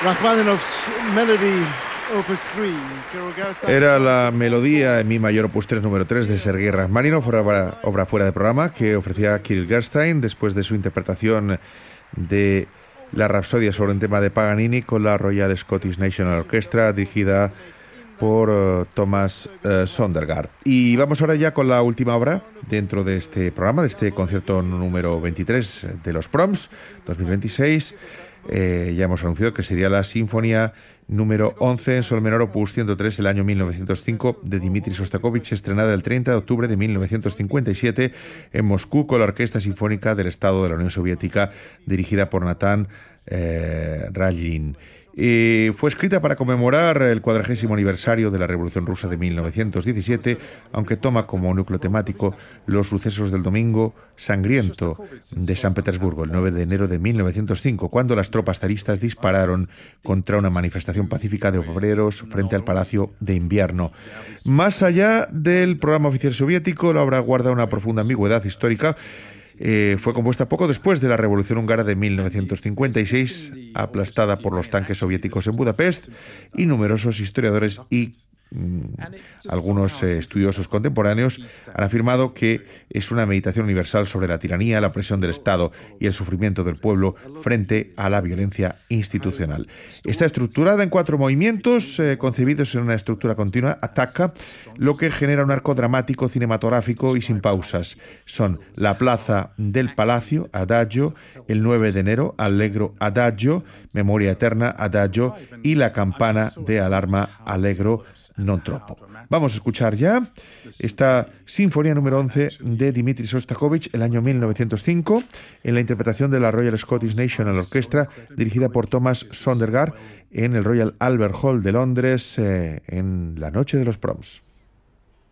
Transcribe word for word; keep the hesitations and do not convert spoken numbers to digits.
Rachmaninoff's Melody Opus tres. Era la melodía en mi mayor opus tres número tres de Sergei Rachmaninoff, obra, obra fuera de programa que ofrecía Kirill Gerstein después de su interpretación de la Rapsodia sobre un tema de Paganini con la Royal Scottish National Orchestra, dirigida por uh, Thomas uh, Sondergaard. Y vamos ahora ya con la última obra dentro de este programa, de este concierto número veintitrés de los Proms dos mil veintiséis. Eh, ya hemos anunciado que sería la Sinfonía número once en sol menor opus ciento tres del año mil novecientos cinco de Dmitri Shostakovich, estrenada el treinta de octubre de mil novecientos cincuenta y siete en Moscú con la Orquesta Sinfónica del Estado de la Unión Soviética, dirigida por Natán eh, Rajlin. Y fue escrita para conmemorar el cuadragésimo aniversario de la Revolución Rusa de mil novecientos diecisiete, aunque toma como núcleo temático los sucesos del Domingo Sangriento de San Petersburgo, el nueve de enero de mil novecientos cinco, cuando las tropas zaristas dispararon contra una manifestación pacífica de obreros frente al Palacio de Invierno. Más allá del programa oficial soviético, la obra guarda una profunda ambigüedad histórica. Eh, fue compuesta poco después de la Revolución Húngara de mil novecientos cincuenta y seis, aplastada por los tanques soviéticos en Budapest, y numerosos historiadores y mmm, algunos eh, estudiosos contemporáneos han afirmado que es una meditación universal sobre la tiranía, la opresión del Estado y el sufrimiento del pueblo frente a la violencia institucional. Está estructurada en cuatro movimientos eh, concebidos en una estructura continua, ataca, lo que genera un arco dramático, cinematográfico y sin pausas. Son la plaza del Palacio, Adagio, el nueve de enero, Allegro, Adagio, Memoria Eterna, Adagio, y la campana de alarma, Allegro, non troppo. Vamos a escuchar ya esta Sinfonía número once de Dmitri Shostakovich, el año mil novecientos cinco, en la interpretación de la Royal Scottish National Orchestra, dirigida por Thomas Sondergaard, en el Royal Albert Hall de Londres, eh, en la noche de los Proms.